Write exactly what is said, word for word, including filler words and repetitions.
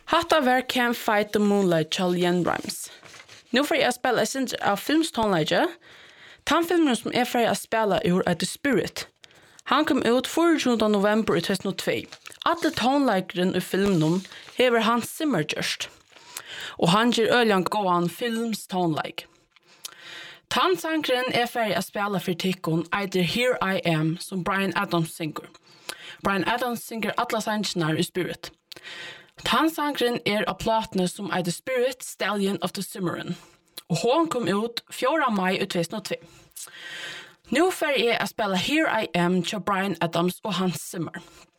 Hatta var Can't Fight the Moonlight til Jan Rhymes. Nu får jeg spela en sin av filmstonleidje. Tanfilmen som er for jeg spela ur er The Spirit. Han kom ut tjueåtte november i tjuetusen og to. Alle tonleikeren i filmen hever Hans Zimmer gjørst. Og han gir øljan gåan filmstonleik. Tansankeren er for jeg spela for tikkun eider Here I Am som Bryan Adams synger. Bryan Adams synger alle sangerna i Spirit. Tansankeren er av platene som er The Spirit, Stallion of the Cimarron. Og hon kom ut fjorda mai i tjuetusen og to. Nu får jeg å spela Here I Am til Bryan Adams og Hans Zimmer.